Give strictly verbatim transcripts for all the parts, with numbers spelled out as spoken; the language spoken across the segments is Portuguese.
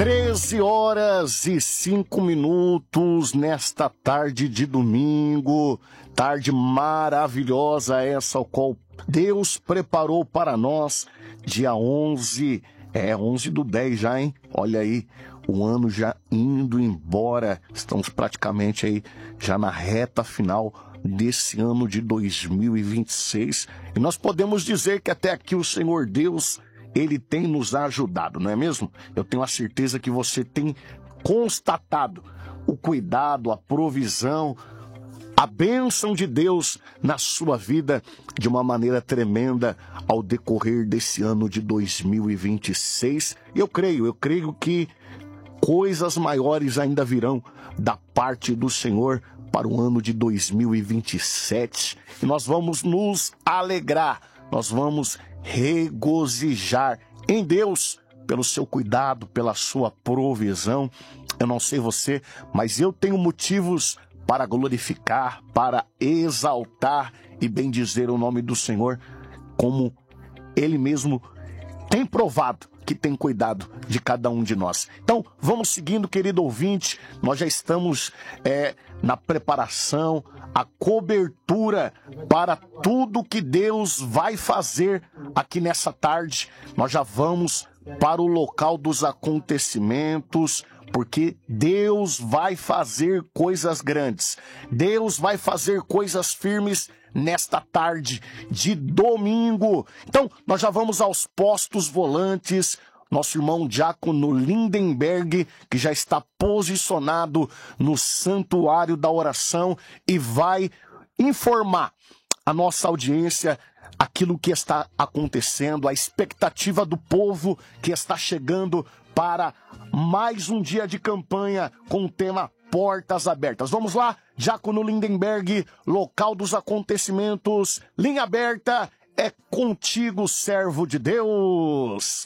treze horas e cinco minutos nesta tarde de domingo, tarde maravilhosa essa ao qual Deus preparou para nós, dia onze, é onze do dez já, hein? Olha aí, o ano já indo embora, estamos praticamente aí já na reta final desse ano de dois mil e vinte e seis, e nós podemos dizer que até aqui o Senhor Deus, Ele tem nos ajudado, não é mesmo? Eu tenho a certeza que você tem constatado o cuidado, a provisão, a bênção de Deus na sua vida de uma maneira tremenda ao decorrer desse ano de dois mil e vinte e seis. Eu creio, eu creio que coisas maiores ainda virão da parte do Senhor para o ano de dois mil e vinte e sete. E nós vamos nos alegrar, nós vamos regozijar em Deus pelo seu cuidado, pela sua provisão. Eu não sei você, mas eu tenho motivos para glorificar, para exaltar e bendizer o nome do Senhor, como Ele mesmo tem provado que tem cuidado de cada um de nós. Então, vamos seguindo, querido ouvinte. Nós já estamos é, na preparação, a cobertura para tudo que Deus vai fazer aqui nessa tarde. Nós já vamos para o local dos acontecimentos, porque Deus vai fazer coisas grandes. Deus vai fazer coisas firmes nesta tarde de domingo. Então, nós já vamos aos postos volantes. Nosso irmão Diácono Lindenberg, que já está posicionado no santuário da oração e vai informar a nossa audiência aquilo que está acontecendo, a expectativa do povo que está chegando para mais um dia de campanha com o tema Portas Abertas. Vamos lá, Diácono Lindenberg, local dos acontecimentos, linha aberta, é contigo, servo de Deus.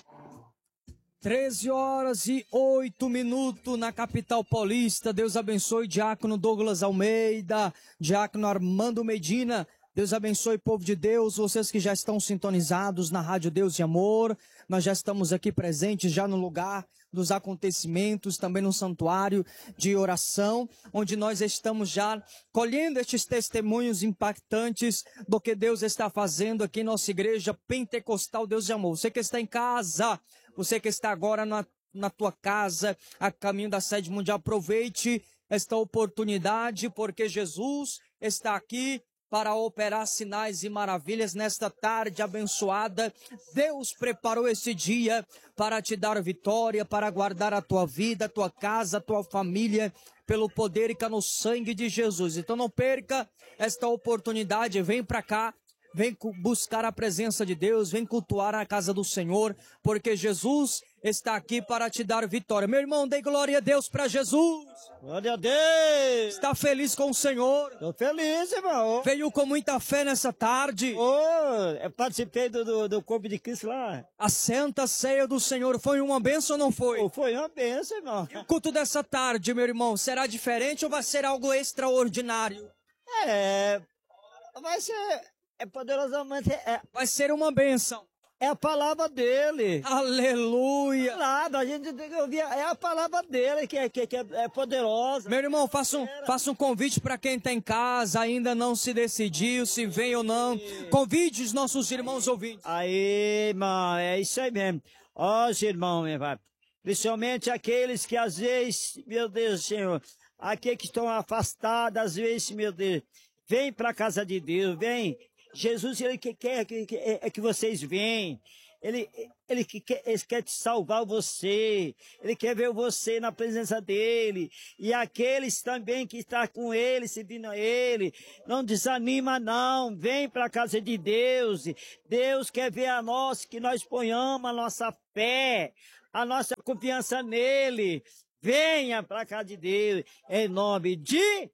treze horas e oito minutos na capital paulista. Deus abençoe Diácono Douglas Almeida, Diácono Armando Medina. Deus abençoe, povo de Deus, vocês que já estão sintonizados na Rádio Deus e Amor. Nós já estamos aqui presentes, já no lugar dos acontecimentos, também no santuário de oração, onde nós estamos já colhendo estes testemunhos impactantes do que Deus está fazendo aqui em nossa igreja pentecostal Deus e Amor. Você que está em casa, você que está agora na, na tua casa, a caminho da sede mundial, aproveite esta oportunidade, porque Jesus está aqui para operar sinais e maravilhas nesta tarde abençoada. Deus preparou esse dia para te dar vitória, para guardar a tua vida, a tua casa, a tua família, pelo poder que há no sangue de Jesus. Então não perca esta oportunidade, vem para cá, vem buscar a presença de Deus, vem cultuar a casa do Senhor, porque Jesus está aqui para te dar vitória. Meu irmão, dê glória a Deus para Jesus. Glória a Deus. Está feliz com o Senhor? Estou feliz, irmão. Veio com muita fé nessa tarde. Oh, eu participei do, do, do corpo de Cristo lá. A Santa Ceia do Senhor foi uma bênção ou não foi? Oh, foi uma bênção, irmão. E o culto dessa tarde, meu irmão, será diferente ou vai ser algo extraordinário? É, vai ser, é poderosamente, é, vai ser uma bênção. É a palavra dele. Aleluia. Nada, a gente tem que ouvir. É a palavra dele que é, que, que é poderosa. Meu irmão, faça um, faça um convite para quem está em casa, ainda não se decidiu se vem ou não. Convide os nossos irmãos ouvintes. Aí, irmão, é isso aí mesmo. Ó, os irmãos, meu pai. Principalmente aqueles que às vezes, meu Deus, Senhor, aqueles que estão afastados, às vezes, meu Deus, vem para a casa de Deus, vem. Jesus, ele quer que, que, é que vocês venham. Ele, ele, quer, ele quer te salvar você. Ele quer ver você na presença dele. E aqueles também que estão com ele, servindo a ele. Não desanima, não. Vem para a casa de Deus. Deus quer ver a nós, que nós ponhamos a nossa fé, a nossa confiança nele. Venha para a casa de Deus. Em nome de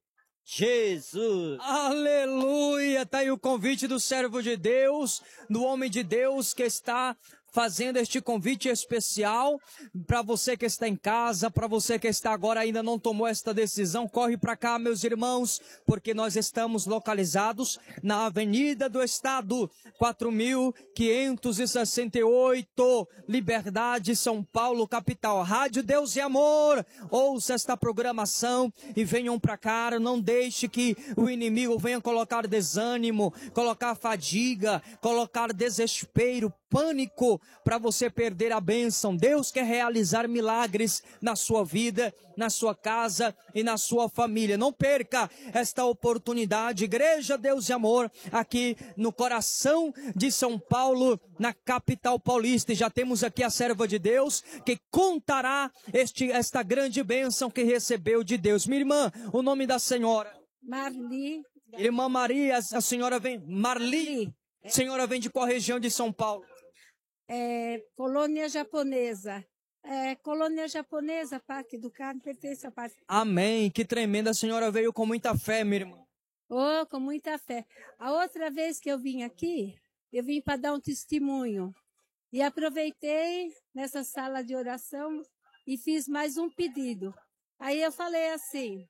Jesus. Aleluia. Tá aí o convite do servo de Deus, do homem de Deus que está fazendo este convite especial para você que está em casa, para você que está agora ainda não tomou esta decisão, corre para cá, meus irmãos, porque nós estamos localizados na Avenida do Estado, quatro mil quinhentos e sessenta e oito, Liberdade, São Paulo, capital. Rádio Deus e Amor, ouça esta programação e venham para cá, não deixe que o inimigo venha colocar desânimo, colocar fadiga, colocar desespero, pânico, para você perder a bênção. Deus quer realizar milagres na sua vida, na sua casa e na sua família. Não perca esta oportunidade. Igreja Deus e Amor, aqui no coração de São Paulo, na capital paulista. E já temos aqui a serva de Deus que contará este, esta grande bênção que recebeu de Deus. Minha irmã, o nome da senhora? Marli. Irmã Maria, a senhora vem... Marli. A senhora vem de qual região de São Paulo? É, colônia japonesa. É, colônia japonesa, Parque do Carmo, pertence à Parque. Amém. Que tremenda. A senhora veio com muita fé, minha irmã. Oh, com muita fé. A outra vez que eu vim aqui, eu vim para dar um testemunho. E aproveitei nessa sala de oração e fiz mais um pedido. Aí eu falei assim,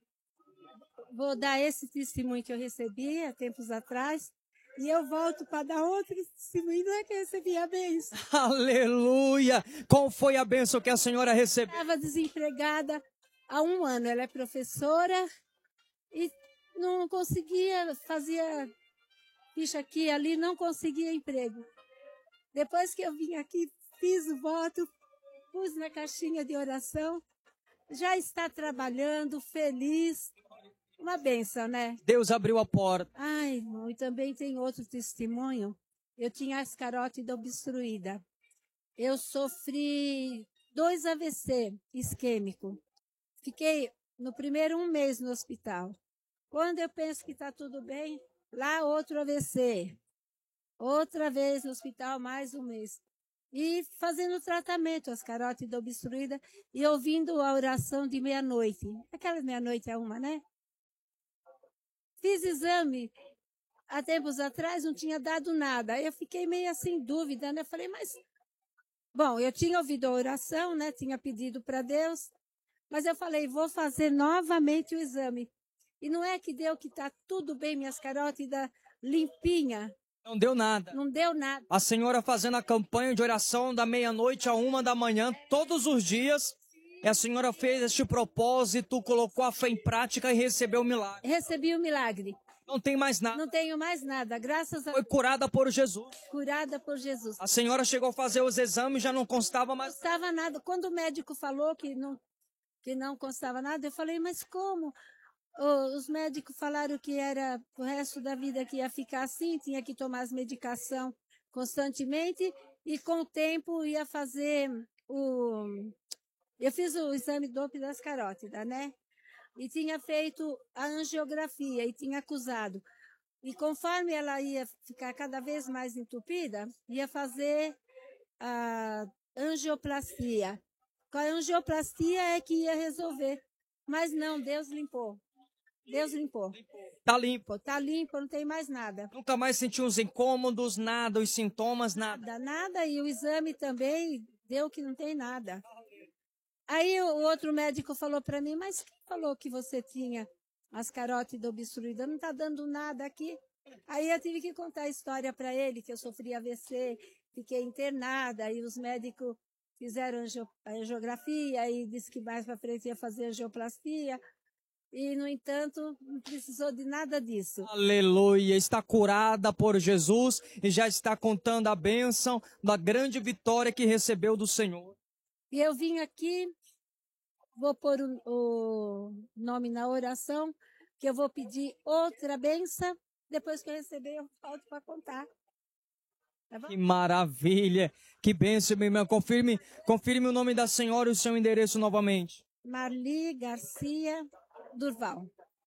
vou dar esse testemunho que eu recebi há tempos atrás, e eu volto para dar outro testemunho, não é que eu recebi a bênção. Aleluia! Qual foi a bênção que a senhora recebeu? Estava desempregada há um ano. Ela é professora e não conseguia, fazia ficha aqui e ali, não conseguia emprego. Depois que eu vim aqui, fiz o voto, pus na caixinha de oração, já está trabalhando, feliz. Uma bênção, né? Deus abriu a porta. Ai, irmão, e também tem outro testemunho. Eu tinha a escarótida obstruída. Eu sofri dois A V C isquêmico. Fiquei no primeiro um mês no hospital. Quando eu penso que está tudo bem, lá outro A V C. Outra vez no hospital, mais um mês. E fazendo tratamento, a escarótida obstruída, e ouvindo a oração de meia-noite. Aquela meia-noite é uma, né? Fiz exame há tempos atrás, não tinha dado nada. Aí eu fiquei meio assim, dúvida, né? Falei, mas... Bom, eu tinha ouvido a oração, né? Tinha pedido para Deus. Mas eu falei, vou fazer novamente o exame. E não é que deu que está tudo bem, minhas carótidas limpinha. Não deu nada. Não deu nada. A senhora fazendo a campanha de oração da meia-noite a uma da manhã, todos os dias... E a senhora fez este propósito, colocou a fé em prática e recebeu o milagre. Recebi o milagre. Não tem mais nada. Não tenho mais nada, graças a Foi curada por Jesus. Curada por Jesus. A senhora chegou a fazer os exames, já não constava mais. Não constava nada. Quando o médico falou que não, que não constava nada, eu falei, mas como? Oh, os médicos falaram que era o resto da vida que ia ficar assim, tinha que tomar as medicação constantemente e com o tempo ia fazer o... Eu fiz o exame Doppler das carótidas, né? E tinha feito a angiografia e tinha acusado. E conforme ela ia ficar cada vez mais entupida, ia fazer a angioplastia. Com a angioplastia é que ia resolver. Mas não, Deus limpou. Deus limpou. Tá limpo. Tá limpo, não tem mais nada. Nunca mais sentiu os incômodos, nada, os sintomas, nada. Nada, nada. E o exame também deu que não tem nada. Aí o outro médico falou para mim, mas quem falou que você tinha as carótidas obstruídas? Não está dando nada aqui. Aí eu tive que contar a história para ele, que eu sofri A V C, fiquei internada, e os médicos fizeram a angiografia e disse que mais para frente ia fazer angioplastia. E, no entanto, não precisou de nada disso. Aleluia, está curada por Jesus e já está contando a bênção da grande vitória que recebeu do Senhor. E eu vim aqui, vou pôr o, o nome na oração, que eu vou pedir outra bênção. Depois que eu receber, eu volto para contar. Tá bom? Que maravilha! Que bênção, minha irmã. Confirme, confirme o nome da senhora e o seu endereço novamente. Marli Garcia Durval,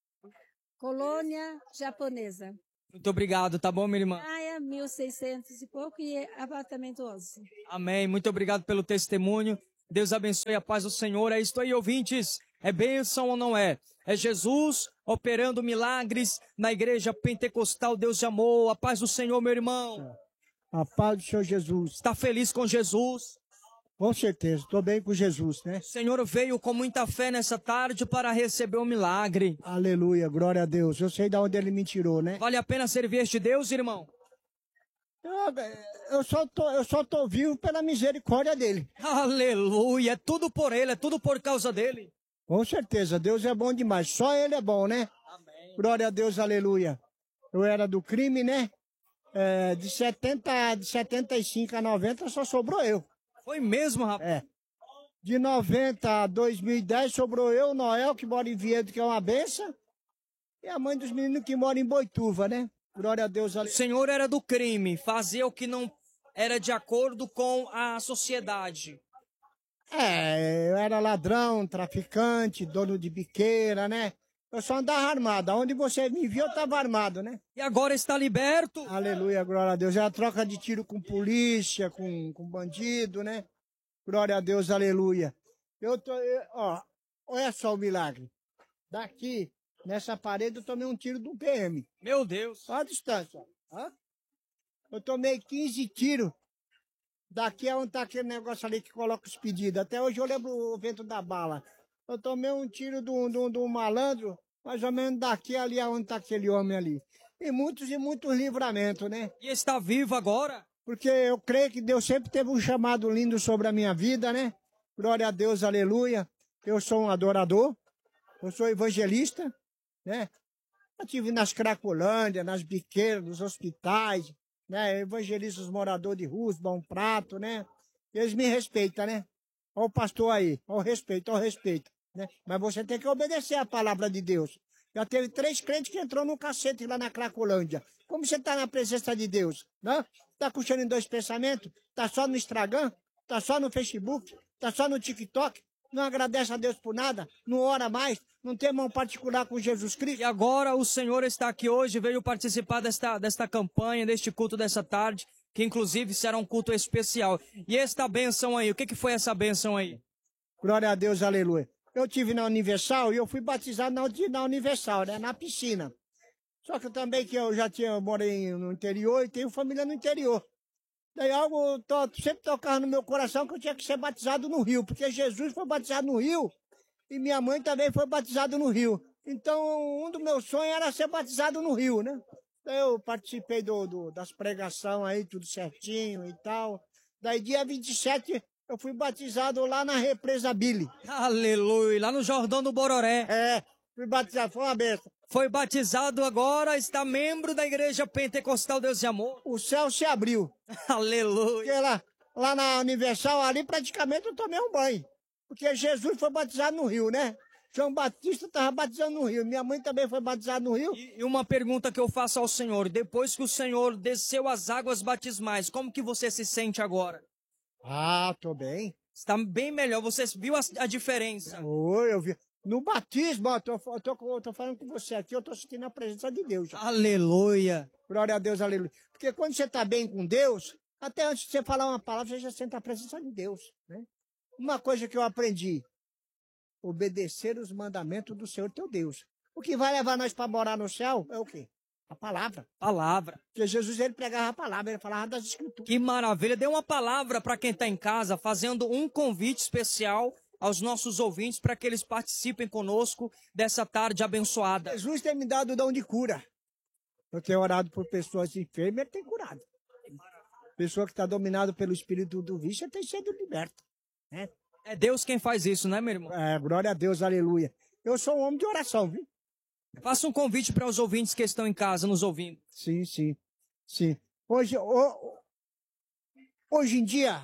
colônia japonesa. Muito obrigado, tá bom, minha irmã? Praia, mil e seiscentos e pouco, e apartamento onze. Amém. Muito obrigado pelo testemunho. Deus abençoe, a paz do Senhor. É isto aí, ouvintes. É bênção ou não é? É Jesus operando milagres na igreja pentecostal. Deus de amor. A paz do Senhor, meu irmão. A paz do Senhor Jesus. Está feliz com Jesus? Com certeza, estou bem com Jesus, né? O Senhor veio com muita fé nessa tarde para receber o milagre. Aleluia, glória a Deus. Eu sei de onde ele me tirou, né? Vale a pena servir este Deus, irmão? Eu, eu, só tô, eu só tô vivo pela misericórdia dele. Aleluia, é tudo por ele, é tudo por causa dele. Com certeza, Deus é bom demais. Só ele é bom, né? Amém. Glória a Deus, aleluia. Eu era do crime, né? É, de, setenta, de setenta e cinco a noventa só sobrou eu. Foi mesmo, rapaz? É. De noventa a dois mil e dez sobrou eu, Noel, que mora em Viedo, que é uma benção, e a mãe dos meninos que mora em Boituva, né? Glória a Deus. O senhor era do crime, fazia o que não era de acordo com a sociedade. É, eu era ladrão, traficante, dono de biqueira, né? Eu só andava armado. Onde você me viu, eu estava armado, né? E agora está liberto? Aleluia, glória a Deus. É a troca de tiro com polícia, com, com bandido, né? Glória a Deus, aleluia. Eu tô, eu, ó, olha só o milagre. Daqui, nessa parede, eu tomei um tiro do P M. Meu Deus. Só a distância, ó. Eu tomei quinze tiros. Daqui é onde tá aquele negócio ali que coloca os pedidos. Até hoje eu lembro o vento da bala. Eu tomei um tiro de um, de um, de um malandro, mais ou menos daqui ali onde tá aquele homem ali. E muitos e muitos livramentos, né? E está vivo agora? Porque eu creio que Deus sempre teve um chamado lindo sobre a minha vida, né? Glória a Deus, aleluia. Eu sou um adorador, eu sou evangelista, né? Eu estive nas Cracolândia, nas biqueiras, nos hospitais, né? Eu evangelizo os moradores de rua, Bom Prato, né? Eles me respeitam, né? Olha o pastor aí, olha o respeito, olha o respeito, né? Mas você tem que obedecer a palavra de Deus. Já teve três crentes que entrou no cacete lá na Cracolândia. Como você está na presença de Deus, né? Está curtindo em dois pensamentos? Está só no Instagram? Está só no Facebook? Está só no TikTok? Não agradece a Deus por nada? Não ora mais? Não tem mão particular com Jesus Cristo? E agora o Senhor está aqui hoje, veio participar desta, desta campanha, deste culto dessa tarde, que inclusive será um culto especial. E esta bênção aí, o que, que foi essa bênção aí? Glória a Deus, aleluia. Eu tive na Universal e eu fui batizado na, na Universal, né? Na piscina. Só que eu também, que eu já tinha, eu morei no interior e tenho família no interior. Daí algo to, sempre tocava no meu coração que eu tinha que ser batizado no rio, porque Jesus foi batizado no rio e minha mãe também foi batizada no rio. Então, um dos meus sonhos era ser batizado no rio, né? Daí eu participei do, do, das pregações aí, tudo certinho e tal. Daí, dia vinte e sete, eu fui batizado lá na Represa Billy. Aleluia, lá no Jordão do Bororé. É, fui batizado, foi uma benção. Foi batizado agora, está membro da Igreja Pentecostal Deus e Amor. O céu se abriu. Aleluia. Porque lá, lá na Universal, ali praticamente eu tomei um banho. Porque Jesus foi batizado no rio, né? João Batista estava batizando no rio. Minha mãe também foi batizada no rio. E, e uma pergunta que eu faço ao Senhor. Depois que o Senhor desceu as águas batismais, como que você se sente agora? Ah, tô bem. Está bem melhor. Você viu a, a diferença? Oi, eu vi. No batismo, ó, tô, eu tô, eu tô falando com você aqui, eu tô sentindo a presença de Deus. Já. Aleluia. Glória a Deus, aleluia. Porque quando você tá bem com Deus, até antes de você falar uma palavra, você já sente a presença de Deus, né? Uma coisa que eu aprendi, obedecer os mandamentos do Senhor teu Deus. O que vai levar nós para morar no céu é o quê? A palavra. Palavra. Porque Jesus, ele pregava a palavra, ele falava das escrituras. Que maravilha. Dê uma palavra para quem está em casa, fazendo um convite especial aos nossos ouvintes para que eles participem conosco dessa tarde abençoada. Jesus tem me dado o dom de cura. Eu tenho orado por pessoas enfermas, ele tem curado. Pessoa que está dominada pelo espírito do vício, ele tem sido liberta. Né? É Deus quem faz isso, né, meu irmão? É, glória a Deus, aleluia. Eu sou um homem de oração, viu? Faça um convite para os ouvintes que estão em casa nos ouvindo. Sim, sim, sim. Hoje, o, hoje em dia,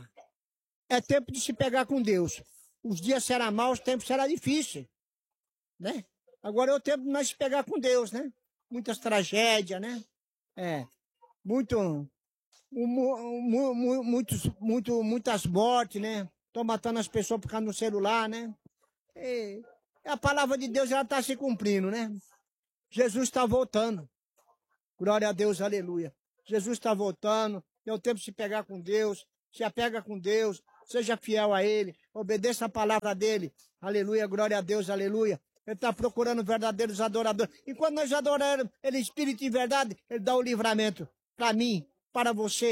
é tempo de se pegar com Deus. Os dias serão maus, o tempo será difícil, né? Agora é o tempo de nós se pegar com Deus, né? Muitas tragédias, né? É, muito, mu, mu, mu, muitos, muito, muitas mortes, né? Estão matando as pessoas por causa do celular, né? E a palavra de Deus já está se cumprindo, né? Jesus está voltando. Glória a Deus, aleluia. Jesus está voltando. É o tempo de se pegar com Deus. Se apega com Deus. Seja fiel a Ele. Obedeça a palavra dEle. Aleluia, glória a Deus, aleluia. Ele está procurando verdadeiros adoradores. E quando nós adorarmos Ele, Espírito e verdade, Ele dá o livramento para mim, para você,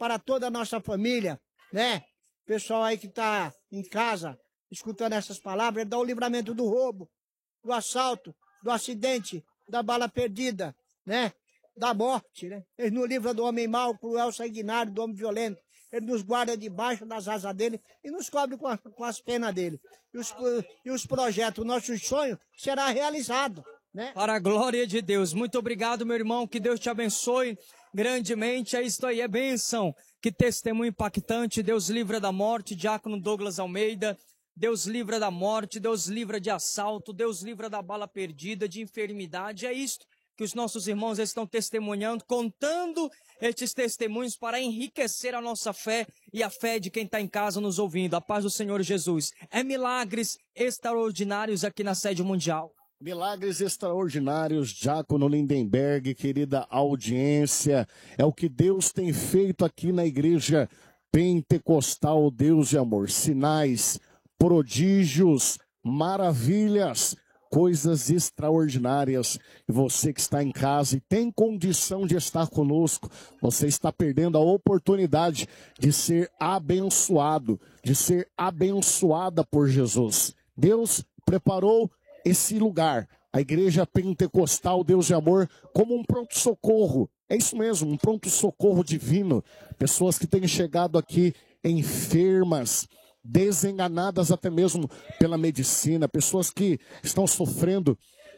para toda a nossa família, né? Pessoal aí que está em casa, escutando essas palavras, dá o livramento do roubo, do assalto, do acidente, da bala perdida, né? Da morte, né? Ele nos livra do homem mau, cruel, sanguinário, do homem violento. Ele nos guarda debaixo das asas dele e nos cobre com, a, com as penas dele. E os, e os projetos, o nosso sonho será realizado, né? Para a glória de Deus. Muito obrigado, meu irmão. Que Deus te abençoe grandemente. É isso aí, é bênção. Que testemunho impactante. Deus livra da morte. Diácono Douglas Almeida. Deus livra da morte. Deus livra de assalto. Deus livra da bala perdida, de enfermidade. É isto que os nossos irmãos estão testemunhando, contando estes testemunhos para enriquecer a nossa fé e a fé de quem está em casa nos ouvindo. A paz do Senhor Jesus. É milagres extraordinários aqui na sede mundial. Milagres extraordinários, Diácono Lindenberg, querida audiência. É o que Deus tem feito aqui na igreja pentecostal, Deus de amor. Sinais, prodígios, maravilhas, coisas extraordinárias. E você que está em casa e tem condição de estar conosco, você está perdendo a oportunidade de ser abençoado, de ser abençoada por Jesus. Deus preparou esse lugar, a igreja pentecostal Deus de amor, como um pronto-socorro. É isso mesmo, um pronto-socorro divino. Pessoas que têm chegado aqui enfermas, desenganadas até mesmo pela medicina, pessoas que estão sofrendo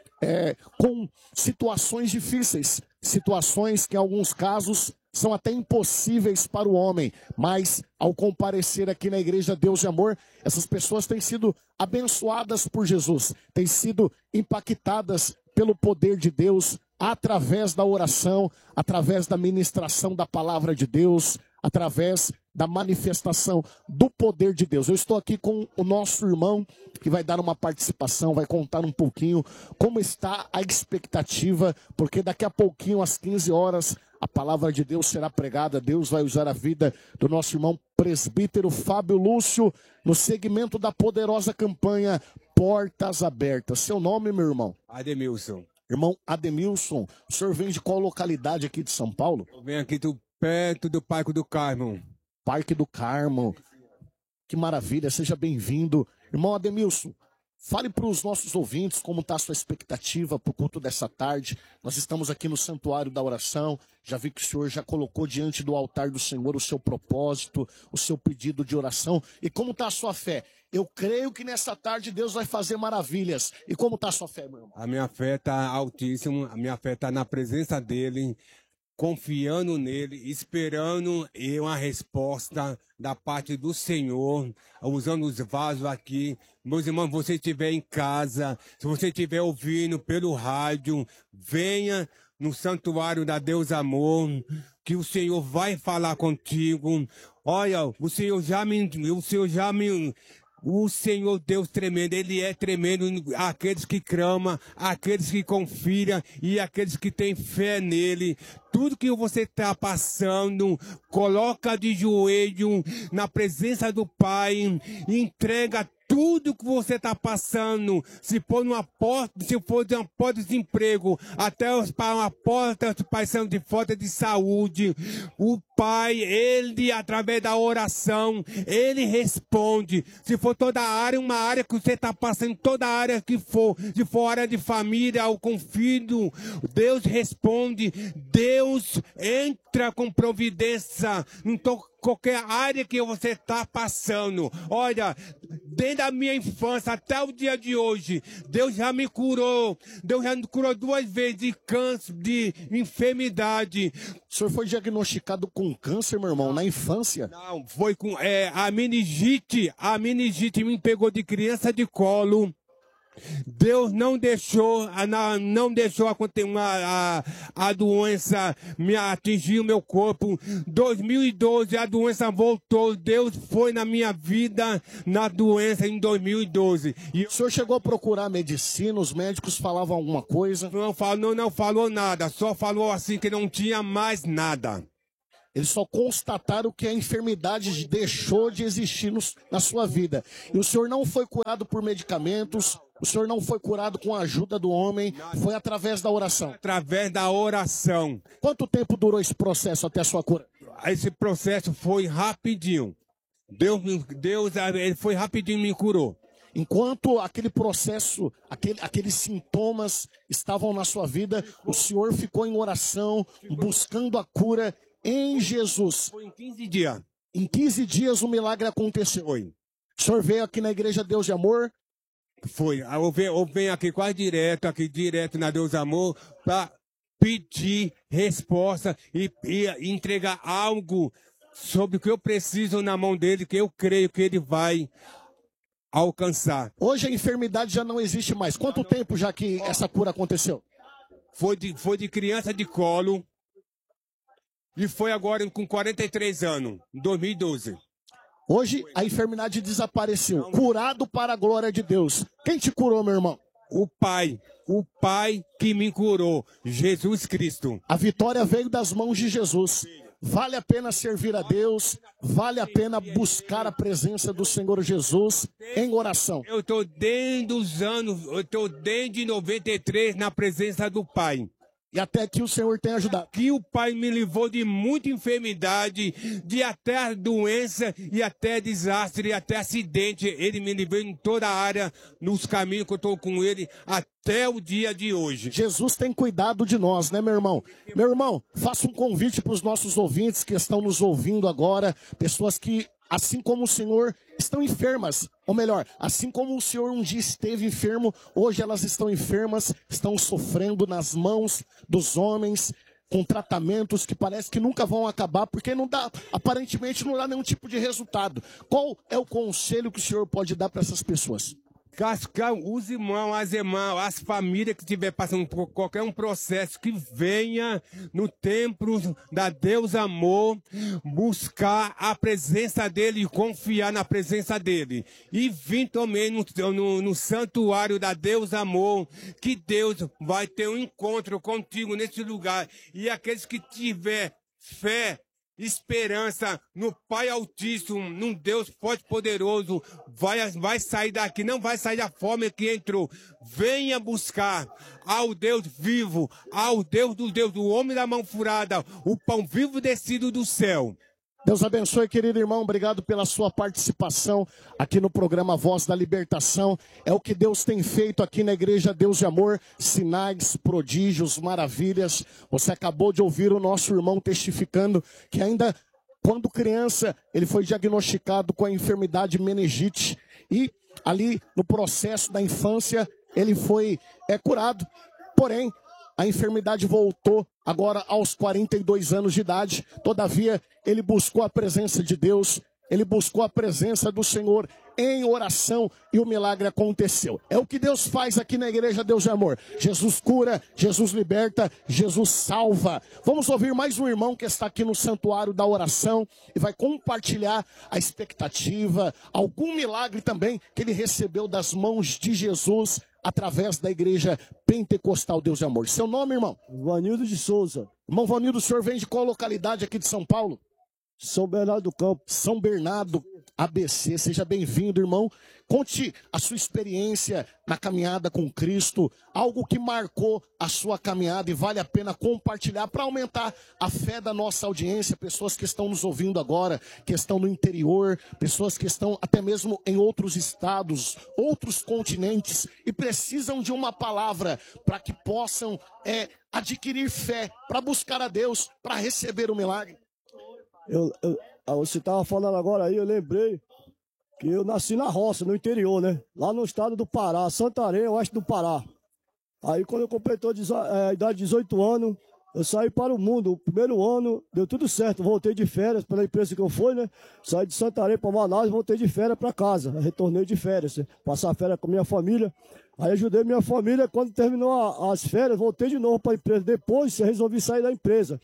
é, com situações difíceis, situações que em alguns casos são até impossíveis para o homem, mas ao comparecer aqui na igreja Deus de amor, essas pessoas têm sido abençoadas por Jesus, têm sido impactadas pelo poder de Deus, através da oração, através da ministração da palavra de Deus, através da manifestação do poder de Deus. Eu estou aqui com o nosso irmão que vai dar uma participação, vai contar um pouquinho como está a expectativa, porque daqui a pouquinho, às quinze horas, a palavra de Deus será pregada. Deus vai usar a vida do nosso irmão presbítero Fábio Lúcio no segmento da poderosa campanha Portas Abertas. Seu nome, meu irmão? Ademilson. Irmão Ademilson, o senhor vem de qual localidade aqui de São Paulo? Eu venho aqui do, perto do Parque do Carmo. Parque do Carmo. Que maravilha, seja bem-vindo. Irmão Ademilson, fale para os nossos ouvintes como está a sua expectativa para o culto dessa tarde. Nós estamos aqui no Santuário da Oração. Já vi que o senhor já colocou diante do altar do Senhor o seu propósito, o seu pedido de oração. E como está a sua fé? Eu creio que nessa tarde Deus vai fazer maravilhas. E como está a sua fé, meu irmão? A minha fé está altíssima, a minha fé está na presença dEle, confiando nele, esperando uma resposta da parte do Senhor, usando os vasos aqui. Meus irmãos, se você estiver em casa, se você estiver ouvindo pelo rádio, venha no Santuário da Deus Amor, que o Senhor vai falar contigo. Olha, o Senhor já me... O Senhor já me O Senhor Deus tremendo, Ele é tremendo. Aqueles que clamam, aqueles que confiam e aqueles que têm fé nele. Tudo que você está passando, coloca de joelho na presença do Pai, entrega tudo que você está passando, se for numa porta, se for de uma porta de desemprego, até para uma porta passando de falta de saúde, o Pai, Ele, através da oração, Ele responde. Se for toda a área, uma área que você está passando, toda a área que for, se for área de família ou com filho, Deus responde, Deus entra com providência em qualquer área que você está passando. Olha, desde a minha infância até o dia de hoje, Deus já me curou. Deus já me curou duas vezes de câncer, de enfermidade. O senhor foi diagnosticado com câncer, meu irmão, na infância? Não, foi com é, a meningite. A meningite me pegou de criança de colo. Deus não deixou, não deixou acontecer uma, a, a doença me atingir o meu corpo. dois mil e doze a doença voltou. Deus foi na minha vida na doença em dois mil e doze. E o senhor chegou a procurar medicina? Os médicos falavam alguma coisa? Não falou, não falou nada. Só falou assim que não tinha mais nada. Eles só constataram que a enfermidade deixou de existir no, na sua vida. E o senhor não foi curado por medicamentos, o senhor não foi curado com a ajuda do homem, foi através da oração. Através da oração. Quanto tempo durou esse processo até a sua cura? esse processo foi rapidinho. Deus, Deus ele foi rapidinho e me curou. Enquanto aquele processo, aquele, aqueles sintomas estavam na sua vida, o senhor ficou em oração, buscando a cura em Jesus. Foi em quinze dias. Em quinze dias o milagre aconteceu. Foi. O senhor veio aqui na Igreja Deus de Amor? Foi. Eu venho, eu venho aqui quase direto, aqui direto na Deus de Amor, para pedir resposta e, e entregar algo sobre o que eu preciso na mão dele, que eu creio que ele vai alcançar. Hoje a enfermidade já não existe mais. Quanto tempo já que essa cura aconteceu? Foi de, foi de criança de colo e foi agora com quarenta e três anos, em dois mil e doze. Hoje a enfermidade desapareceu. Curado para a glória de Deus. Quem te curou, meu irmão? O Pai. O Pai que me curou. Jesus Cristo. A vitória veio das mãos de Jesus. Vale a pena servir a Deus, vale a pena buscar a presença do Senhor Jesus em oração. Eu estou desde os anos, eu estou desde noventa e três na presença do Pai. E até que o Senhor tem ajudado. Que o Pai me livrou de muita enfermidade, de até doença e até desastre, e até acidente. Ele me livrou em toda a área, nos caminhos que eu estou com ele até o dia de hoje. Jesus tem cuidado de nós, né, meu irmão? Meu irmão, faça um convite para os nossos ouvintes que estão nos ouvindo agora, pessoas que, assim como o Senhor, estão enfermas. Ou melhor, assim como o Senhor um dia esteve enfermo, hoje elas estão enfermas, estão sofrendo nas mãos dos homens, com tratamentos que parece que nunca vão acabar, porque não dá, aparentemente não dá nenhum tipo de resultado. Qual é o conselho que o Senhor pode dar para essas pessoas? Cascar os irmãos, as irmãs, as famílias que estiver passando por qualquer um processo, que venha no templo da Deus Amor, buscar a presença dele e confiar na presença dele. E vir também no, no, no santuário da Deus Amor, que Deus vai ter um encontro contigo nesse lugar. E aqueles que tiver fé, esperança no Pai Altíssimo, num Deus forte e poderoso, vai, vai sair daqui, não vai sair da forma que entrou. Venha buscar ao Deus vivo, ao Deus do Deus, do homem da mão furada, o pão vivo descido do céu. Deus abençoe, querido irmão, obrigado pela sua participação aqui no programa Voz da Libertação. É o que Deus tem feito aqui na Igreja Deus de Amor, sinais, prodígios, maravilhas. Você acabou de ouvir o nosso irmão testificando que ainda quando criança ele foi diagnosticado com a enfermidade meningite e ali no processo da infância ele foi é, curado, porém a enfermidade voltou agora aos quarenta e dois anos de idade. Todavia, ele buscou a presença de Deus, ele buscou a presença do Senhor em oração e o milagre aconteceu. É o que Deus faz aqui na Igreja Deus de Amor. Jesus cura, Jesus liberta, Jesus salva. Vamos ouvir mais um irmão que está aqui no santuário da oração e vai compartilhar a expectativa, algum milagre também que ele recebeu das mãos de Jesus através da Igreja Pentecostal Deus de Amor. Seu nome, irmão? Vanildo de Souza. Irmão Vanildo, o senhor vem de qual localidade aqui de São Paulo? São Bernardo do Campo. São Bernardo, A B C. Seja bem-vindo, irmão. Conte a sua experiência na caminhada com Cristo, algo que marcou a sua caminhada e vale a pena compartilhar para aumentar a fé da nossa audiência, pessoas que estão nos ouvindo agora, que estão no interior, pessoas que estão até mesmo em outros estados, outros continentes e precisam de uma palavra para que possam é, adquirir fé, para buscar a Deus, para receber o milagre. Eu, eu, você estava falando agora aí, eu lembrei que eu nasci na roça, no interior, né? Lá no estado do Pará, Santarém, oeste do Pará. Aí quando eu completou é, a idade de dezoito anos, eu saí para o mundo. O primeiro ano deu tudo certo, voltei de férias pela empresa que eu fui, né? Saí de Santarém para Manaus e voltei de férias para casa. Retornei de férias, né? Passar férias com minha família. Aí ajudei minha família, quando terminou a, as férias, voltei de novo para a empresa. Depois resolvi sair da empresa.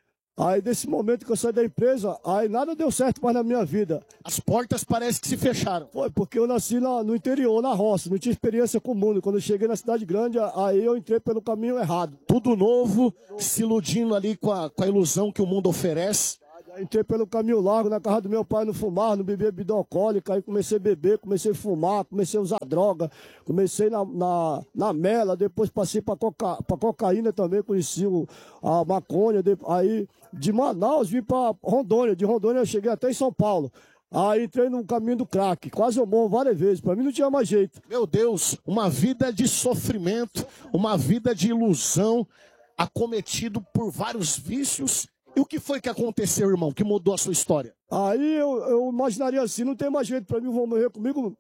Aí, desse momento que eu saí da empresa, aí nada deu certo mais na minha vida. As portas parecem que se fecharam. Foi, porque eu nasci na, no interior, na roça, não tinha experiência com o mundo. Quando eu cheguei na cidade grande, aí eu entrei pelo caminho errado. Tudo novo, se iludindo ali com a, com a ilusão que o mundo oferece. entrei pelo caminho largo, na casa do meu pai, não fumava, não bebia bebida alcoólica, aí comecei a beber, comecei a fumar, comecei a usar droga, comecei na, na, na mela, depois passei para coca, cocaína também, conheci o, a maconha, de, aí de Manaus vim para Rondônia, de Rondônia eu cheguei até em São Paulo. Aí entrei no caminho do crack, quase eu morro várias vezes, para mim não tinha mais jeito. Meu Deus, uma vida de sofrimento, uma vida de ilusão, acometido por vários vícios. E o que foi que aconteceu, irmão, que mudou a sua história? Aí eu, eu imaginaria assim, não tem mais jeito para mim, vou morrer comigo,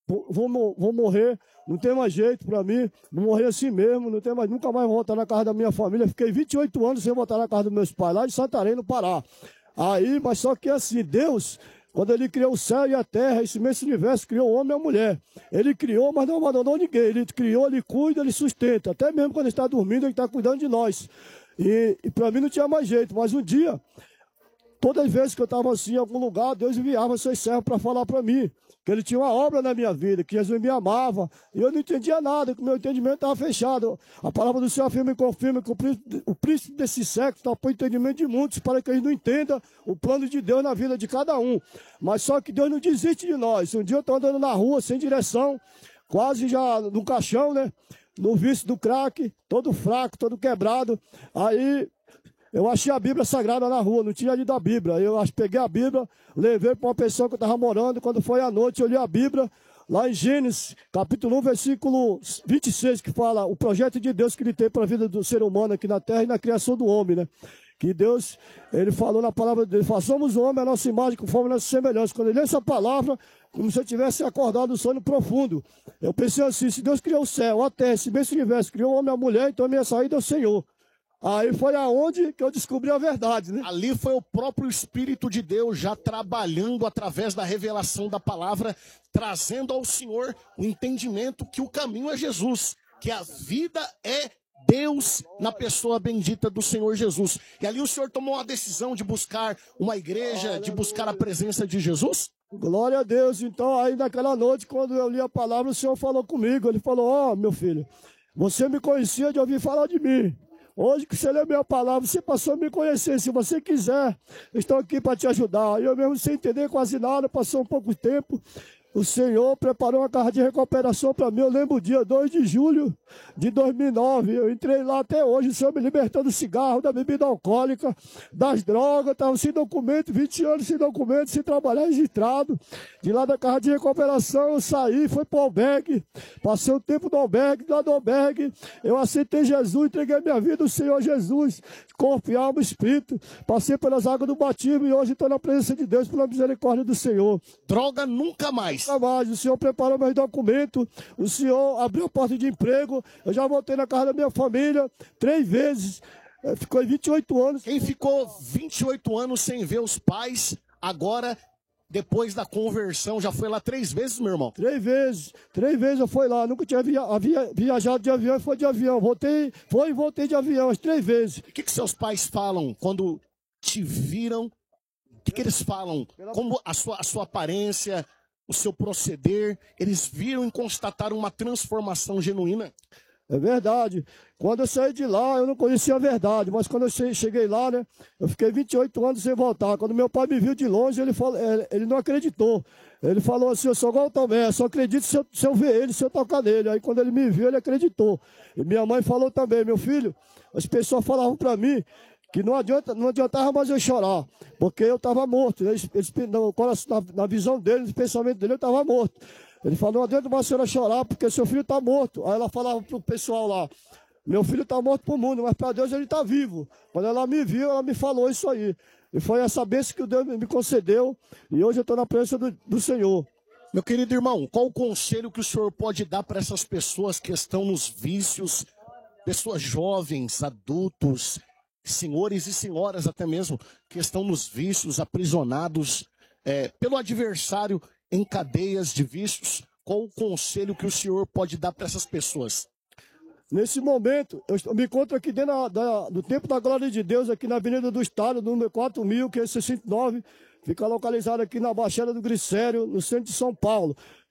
vou, vou morrer, não tem mais jeito para mim, vou morrer assim mesmo, não tem mais, nunca mais vou voltar na casa da minha família. Fiquei vinte e oito anos sem voltar na casa dos meus pais, lá de Santarém, no Pará. Aí, mas só que assim, Deus... Quando ele criou o céu e a terra, esse imenso universo, criou o homem e a mulher. Ele criou, mas não abandonou ninguém. Ele criou, ele cuida, ele sustenta. Até mesmo quando ele está dormindo, ele está cuidando de nós. E, e para mim não tinha mais jeito. Mas um dia, todas as vezes que eu estava assim em algum lugar, Deus enviava seus servos para falar para mim que ele tinha uma obra na minha vida, que Jesus me amava. E eu não entendia nada, que o meu entendimento estava fechado. A palavra do Senhor afirma e confirma que o príncipe, o príncipe desse século está para o entendimento de muitos, para que eles não entendam o plano de Deus na vida de cada um. Mas só que Deus não desiste de nós. Um dia eu estou andando na rua, sem direção, quase já no caixão, né? No vício do crack, todo fraco, todo quebrado. Aí... eu achei a Bíblia Sagrada na rua, não tinha lido a Bíblia. Eu peguei a Bíblia, levei para uma pessoa que eu estava morando. Quando foi à noite, eu li a Bíblia, lá em Gênesis, capítulo um, versículo vinte e seis, que fala o projeto de Deus que ele tem para a vida do ser humano aqui na terra e na criação do homem, né? Que Deus, ele falou na palavra dele, façamos o homem a nossa imagem conforme a nossa semelhança. Quando ele lê essa palavra, como se eu tivesse acordado do sono profundo. Eu pensei assim, se Deus criou o céu, a terra, esse mesmo universo, criou o homem e a mulher, então a minha saída é o Senhor. Aí foi aonde que eu descobri a verdade, né? Ali foi o próprio Espírito de Deus já trabalhando através da revelação da palavra, trazendo ao Senhor o entendimento que o caminho é Jesus, que a vida é Deus na pessoa bendita do Senhor Jesus. E ali o Senhor tomou a decisão de buscar uma igreja, de buscar a presença de Jesus? Glória a Deus. Então aí naquela noite, quando eu li a palavra, o Senhor falou comigo. Ele falou, ó, oh, meu filho, você me conhecia de ouvir falar de mim. Hoje que você leu minha palavra, você passou a me conhecer. Se você quiser, eu estou aqui para te ajudar. Eu mesmo sem entender quase nada, passou um pouco de tempo. O Senhor preparou uma carta de recuperação para mim. Eu lembro o dia dois de julho de dois mil e nove. Eu entrei lá até hoje. O Senhor me libertou do cigarro, da bebida alcoólica, das drogas. Estava sem documento, vinte anos sem documento, sem trabalhar registrado. De lá da carta de recuperação eu saí, fui para o albergue. Passei o tempo no albergue. Lá do albergue eu aceitei Jesus, entreguei minha vida ao Senhor Jesus. Corpo e alma e espírito. Passei pelas águas do batismo e hoje estou na presença de Deus pela misericórdia do Senhor. Droga nunca mais. Mais. O Senhor preparou meus documentos, o Senhor abriu a porta de emprego, eu já voltei na casa da minha família três vezes, ficou vinte e oito anos. Quem ficou vinte e oito anos sem ver os pais, agora, depois da conversão, já foi lá três vezes, meu irmão? Três vezes, três vezes eu fui lá, nunca tinha via, via, viajado de avião e foi de avião, voltei, foi e voltei de avião as três vezes. O que, que seus pais falam quando te viram? O que, que eles falam? Como a sua, a sua aparência, o seu proceder, eles viram e constataram uma transformação genuína? É verdade. Quando eu saí de lá, eu não conhecia a verdade, mas quando eu cheguei lá, né, eu fiquei vinte e oito anos sem voltar. Quando meu pai me viu de longe, ele, falou, ele não acreditou. Ele falou assim, eu sou igual o Tomé, só acredito se eu, se eu ver ele, se eu tocar nele. Aí quando ele me viu, ele acreditou. E minha mãe falou também, meu filho, as pessoas falavam para mim que não, adianta, não adiantava mais eu chorar, porque eu estava morto. Eles, eles, na, na visão dele, no pensamento dele, eu estava morto. Ele falou, não adianta mais a senhora chorar, porque seu filho está morto. Aí ela falava para o pessoal lá, meu filho está morto para o mundo, mas para Deus ele está vivo. Quando ela me viu, ela me falou isso aí. E foi essa bênção que Deus me concedeu, e hoje eu estou na presença do, do Senhor. Meu querido irmão, qual o conselho que o senhor pode dar para essas pessoas que estão nos vícios, pessoas jovens, adultos, senhores e senhoras até mesmo, que estão nos vícios, aprisionados é, pelo adversário em cadeias de vícios? Qual o conselho que o senhor pode dar para essas pessoas? Nesse momento, eu me encontro aqui dentro da, da, do Templo da Glória de Deus, aqui na Avenida do Estado, número quatro mil quinhentos e sessenta e nove, fica localizado aqui na Baixada do Glicério, no centro de São Paulo.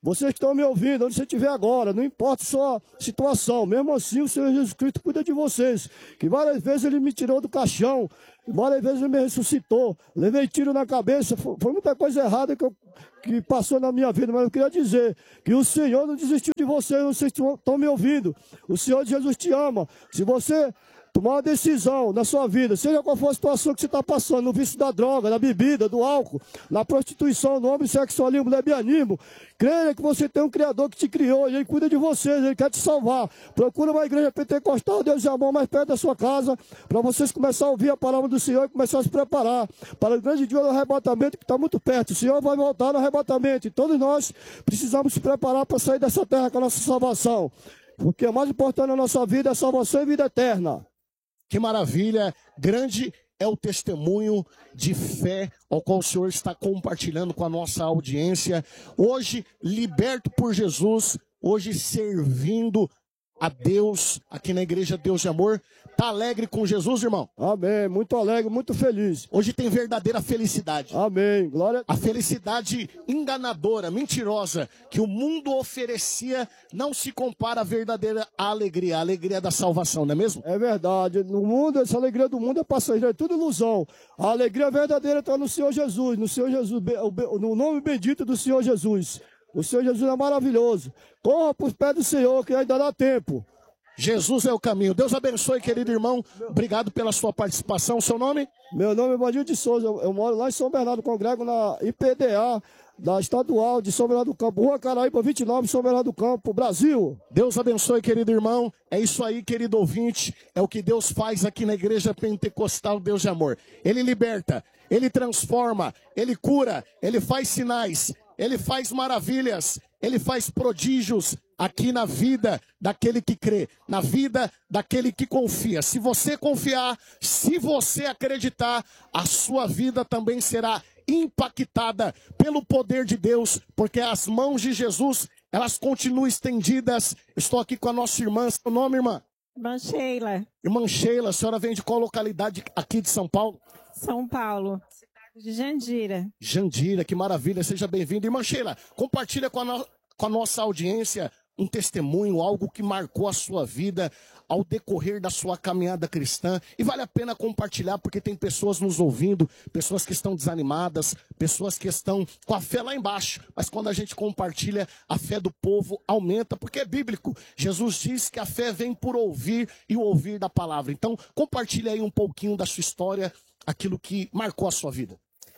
Vocês que estão me ouvindo, onde você estiver agora, não importa a sua situação, mesmo assim o Senhor Jesus Cristo cuida de vocês. Que várias vezes Ele me tirou do caixão, várias vezes Ele me ressuscitou, levei tiro na cabeça, foi, foi muita coisa errada que, eu, que passou na minha vida, mas eu queria dizer que o Senhor não desistiu de vocês, vocês estão me ouvindo. O Senhor Jesus te ama. Se você tomar uma decisão na sua vida, seja qual for a situação que você está passando, no vício da droga, na bebida, do álcool, na prostituição, no homossexualismo, lesbianismo, creia que você tem um Criador que te criou e Ele cuida de vocês, Ele quer te salvar. Procura uma igreja pentecostal, Deus é amor, mais perto da sua casa, para vocês começarem a ouvir a palavra do Senhor e começar a se preparar para o grande dia do arrebatamento que está muito perto. O Senhor vai voltar no arrebatamento e todos nós precisamos se preparar para sair dessa terra com a nossa salvação. Porque o mais importante na nossa vida é salvação e vida eterna. Que maravilha, grande é o testemunho de fé ao qual o Senhor está compartilhando com a nossa audiência. Hoje, liberto por Jesus, hoje servindo a Deus, aqui na Igreja Deus de Amor. Tá alegre com Jesus, irmão? Amém, muito alegre, muito feliz. Hoje tem verdadeira felicidade. Amém, glória. A felicidade enganadora, mentirosa, que o mundo oferecia, não se compara à verdadeira alegria, a alegria da salvação, não é mesmo? É verdade, no mundo, essa alegria do mundo é passageira, é tudo ilusão. A alegria verdadeira está no Senhor Jesus, no Senhor Jesus, no nome bendito do Senhor Jesus. O Senhor Jesus é maravilhoso. Corra para os pés do Senhor, que ainda dá tempo. Jesus é o caminho. Deus abençoe, querido irmão. Obrigado pela sua participação. Seu nome? Meu nome é Valdir de Souza. Eu, eu moro lá em São Bernardo, congrego na I P D A, da Estadual de São Bernardo do Campo. Rua Caraíba vinte e nove, São Bernardo do Campo, Brasil. Deus abençoe, querido irmão. É isso aí, querido ouvinte. É o que Deus faz aqui na Igreja Pentecostal Deus de Amor. Ele liberta, Ele transforma, Ele cura, Ele faz sinais, Ele faz maravilhas, Ele faz prodígios aqui na vida daquele que crê, na vida daquele que confia. Se você confiar, se você acreditar, a sua vida também será impactada pelo poder de Deus, porque as mãos de Jesus, elas continuam estendidas. Estou aqui com a nossa irmã. Seu nome, irmã? Irmã Sheila. Irmã Sheila, a senhora vem de qual localidade aqui de São Paulo? São Paulo, de Jandira. Jandira, que maravilha, seja bem-vinda. Irmã Sheila, compartilha com a, no... com a nossa audiência um testemunho, algo que marcou a sua vida ao decorrer da sua caminhada cristã. E vale a pena compartilhar, porque tem pessoas nos ouvindo, pessoas que estão desanimadas, pessoas que estão com a fé lá embaixo. Mas quando a gente compartilha, a fé do povo aumenta, porque é bíblico. Jesus diz que a fé vem por ouvir e o ouvir da palavra. Então, compartilha aí um pouquinho da sua história, aquilo que marcou a sua vida.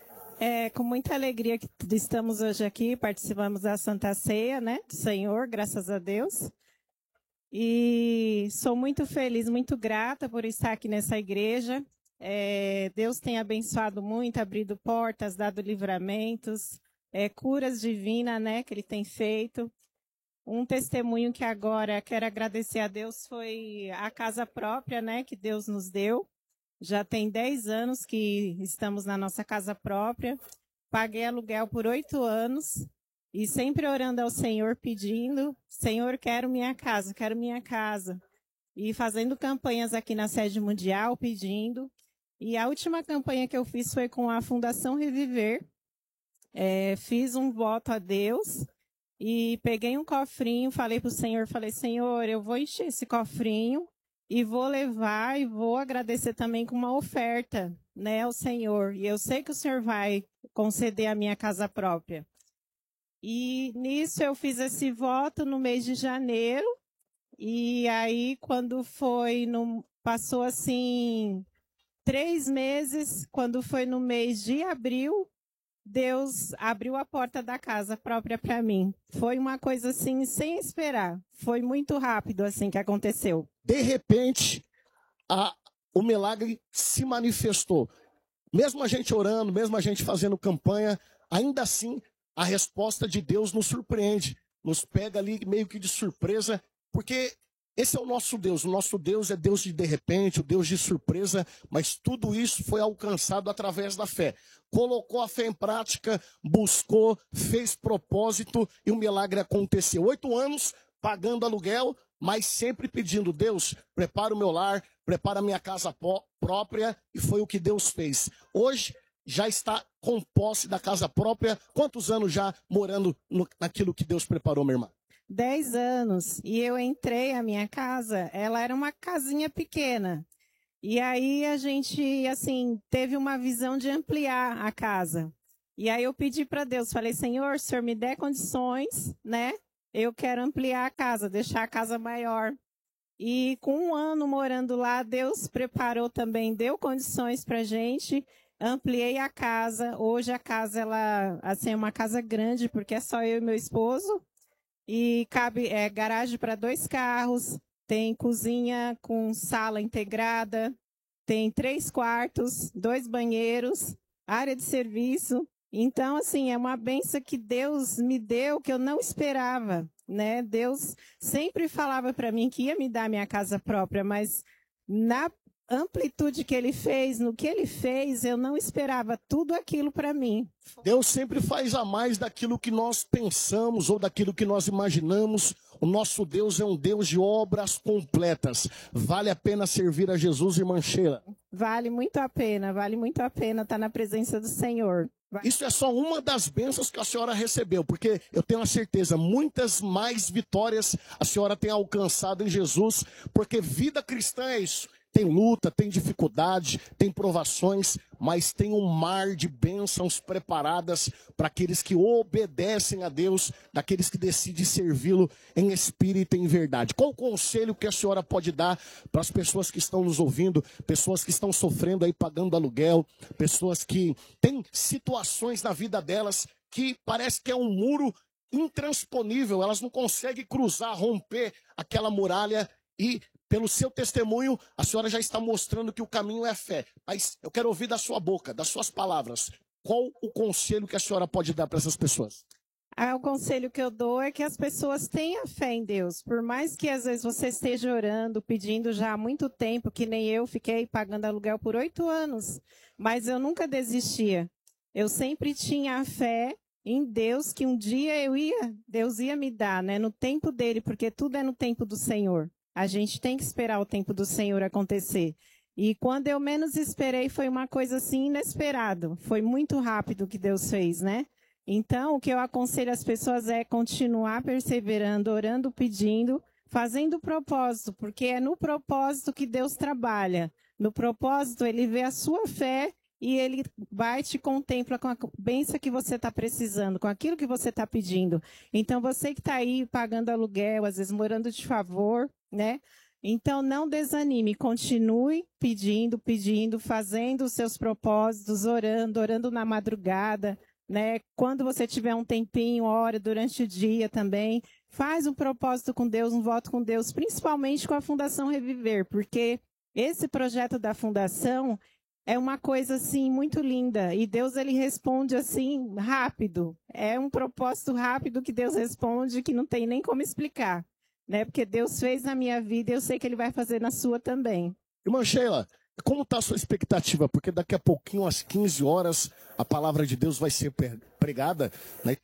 É com muita alegria que estamos hoje aqui, participamos da Santa Ceia, né, do Senhor, graças a Deus. E sou muito feliz, muito grata por estar aqui nessa igreja. É, Deus tem abençoado muito, abrido portas, dado livramentos, é, curas divinas, né, que Ele tem feito. Um testemunho que agora quero agradecer a Deus foi a casa própria, né, que Deus nos deu. Já tem dez anos que estamos na nossa casa própria. Paguei aluguel por oito anos e sempre orando ao Senhor, pedindo, Senhor, quero minha casa, quero minha casa. E fazendo campanhas aqui na sede mundial, pedindo. E a última campanha que eu fiz foi com a Fundação Reviver. É, fiz um voto a Deus e peguei um cofrinho, falei para o Senhor, falei, Senhor, eu vou encher esse cofrinho e vou levar e vou agradecer também com uma oferta, né, ao Senhor. E eu sei que o Senhor vai conceder a minha casa própria. E nisso eu fiz esse voto no mês de janeiro. E aí, quando foi, no, passou assim, três meses, quando foi no mês de abril, Deus abriu a porta da casa própria para mim. Foi uma coisa assim, sem esperar. Foi muito rápido assim que aconteceu. De repente, a, o milagre se manifestou. Mesmo a gente orando, mesmo a gente fazendo campanha, ainda assim, a resposta de Deus nos surpreende. Nos pega ali meio que de surpresa, porque esse é o nosso Deus. O nosso Deus é Deus de de repente, o Deus de surpresa, mas tudo isso foi alcançado através da fé. Colocou a fé em prática, buscou, fez propósito e o milagre aconteceu. Oito anos pagando aluguel, mas sempre pedindo, Deus, prepara o meu lar, prepara a minha casa própria, e foi o que Deus fez. Hoje, já está com posse da casa própria? Quantos anos já morando no, naquilo que Deus preparou, minha irmã? Dez anos. E eu entrei a minha casa, ela era uma casinha pequena. E aí a gente, assim, teve uma visão de ampliar a casa. E aí eu pedi para Deus, falei, Senhor, se o Senhor me der condições, né? Eu quero ampliar a casa, deixar a casa maior. E com um ano morando lá, Deus preparou também, deu condições para a gente. Ampliei a casa. Hoje a casa, ela, assim, é uma casa grande, porque é só eu e meu esposo. E cabe é, garagem para dois carros, tem cozinha com sala integrada, tem três quartos, dois banheiros, área de serviço. Então, assim, é uma bênção que Deus me deu que eu não esperava, né? Deus sempre falava para mim que ia me dar minha casa própria, mas na amplitude que ele fez, no que ele fez, eu não esperava tudo aquilo para mim. Deus sempre faz a mais daquilo que nós pensamos ou daquilo que nós imaginamos. O nosso Deus é um Deus de obras completas. Vale a pena servir a Jesus, irmã Sheila? Vale muito a pena, vale muito a pena estar na presença do Senhor. Isso é só uma das bênçãos que a senhora recebeu, porque eu tenho a certeza, muitas mais vitórias a senhora tem alcançado em Jesus, porque vida cristã é isso. Tem luta, tem dificuldade, tem provações, mas tem um mar de bênçãos preparadas para aqueles que obedecem a Deus, daqueles que decidem servi-lo em espírito e em verdade. Qual o conselho que a senhora pode dar para as pessoas que estão nos ouvindo, pessoas que estão sofrendo aí, pagando aluguel, pessoas que têm situações na vida delas que parece que é um muro intransponível, elas não conseguem cruzar, romper aquela muralha e... Pelo seu testemunho, a senhora já está mostrando que o caminho é a fé. Mas eu quero ouvir da sua boca, das suas palavras, qual o conselho que a senhora pode dar para essas pessoas? Ah, o conselho que eu dou é que as pessoas tenham fé em Deus. Por mais que às vezes você esteja orando, pedindo já há muito tempo, que nem eu fiquei pagando aluguel por oito anos, mas eu nunca desistia. Eu sempre tinha a fé em Deus que um dia eu ia, Deus ia me dar, né, no tempo dele, porque tudo é no tempo do Senhor. A gente tem que esperar o tempo do Senhor acontecer. E quando eu menos esperei, foi uma coisa assim inesperada. Foi muito rápido o que Deus fez, né? Então, o que eu aconselho as pessoas é continuar perseverando, orando, pedindo, fazendo o propósito, porque é no propósito que Deus trabalha. No propósito, ele vê a sua fé e ele vai te contempla com a bênção que você está precisando, com aquilo que você está pedindo. Então, você que está aí pagando aluguel, às vezes morando de favor, né? Então, não desanime, continue pedindo, pedindo, fazendo os seus propósitos, orando, orando na madrugada, né? Quando você tiver um tempinho, ora durante o dia também. Faz um propósito com Deus, um voto com Deus, principalmente com a Fundação Reviver, porque esse projeto da Fundação é uma coisa, assim, muito linda. E Deus, ele responde, assim, rápido. É um propósito rápido que Deus responde, que não tem nem como explicar. Né? Porque Deus fez na minha vida e eu sei que ele vai fazer na sua também. Irmã Sheila, como está a sua expectativa? Porque daqui a pouquinho, às quinze horas, a palavra de Deus vai ser pregada, né?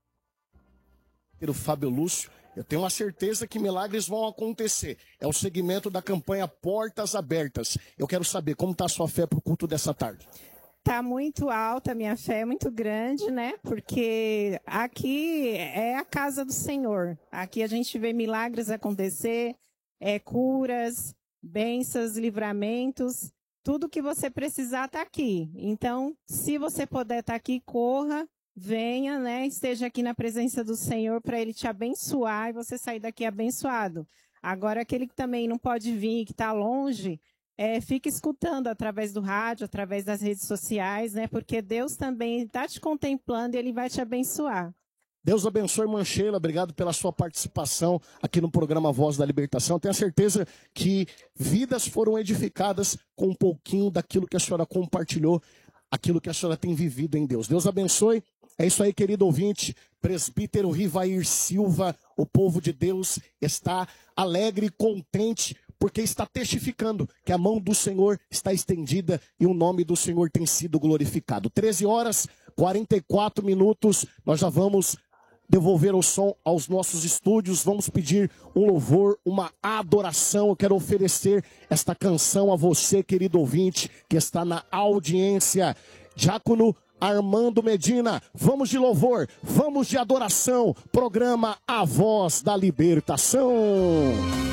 Pelo Fábio Lúcio. Eu tenho uma certeza que milagres vão acontecer. É o segmento da campanha Portas Abertas. Eu quero saber como está a sua fé para o culto dessa tarde. Está muito alta, a minha fé é muito grande, né? Porque aqui é a casa do Senhor. Aqui a gente vê milagres acontecer, é, curas, bênçãos, livramentos. Tudo que você precisar está aqui. Então, se você puder estar aqui, corra, venha, né? Esteja aqui na presença do Senhor para ele te abençoar e você sair daqui abençoado. Agora, aquele que também não pode vir, que está longe... É, fica escutando através do rádio, através das redes sociais, né? Porque Deus também está te contemplando e ele vai te abençoar. Deus abençoe, irmã Sheila. Obrigado pela sua participação aqui no programa Voz da Libertação. Tenho certeza que vidas foram edificadas com um pouquinho daquilo que a senhora compartilhou, aquilo que a senhora tem vivido em Deus. Deus abençoe. É isso aí, querido ouvinte. Presbítero Rivair Silva, o povo de Deus está alegre e contente, porque está testificando que a mão do Senhor está estendida e o nome do Senhor tem sido glorificado. treze horas, quarenta e quatro minutos, nós já vamos devolver o som aos nossos estúdios, vamos pedir um louvor, uma adoração. Eu quero oferecer esta canção a você, querido ouvinte, que está na audiência Diácono Armando Medina. Vamos de louvor, vamos de adoração. Programa A Voz da Libertação.